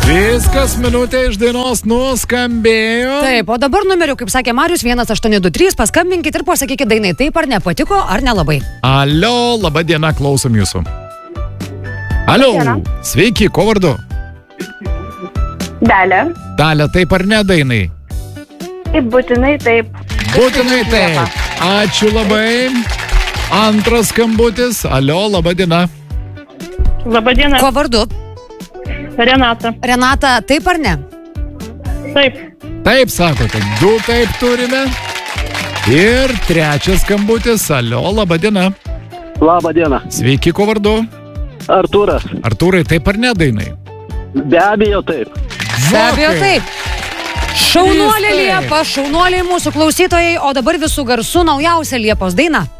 Viskas, minutė iš dainos nuskambėjo. Taip, o dabar numeriu, kaip sakė Marius, 1823, paskambinkit ir pasakykit dainai, taip ar nepatiko, ar nelabai. Alio, laba diena, klausom jūsų. Alio, sveiki, ko vardu? Dalia. Dalia, taip ar ne dainai? Taip, būtinai taip. Būtinai taip. Ačiū labai. Antras skambutis. Alio, laba diena. Labą dieną. Ko vardu? Renata. Renata, taip ar ne? Taip. Taip, sakote, 2 taip turime. Ir trečias skambutis. Alio, laba diena. Labą dieną. Sveiki, ko vardu? Artūras. Artūrai, taip ar ne dainai? Be abejo taip. Be abejo taip. Šaunuolė Trys taip. Liepa, šaunuoliai mūsų klausytojai, o dabar visų garsų naujausia Liepos daina.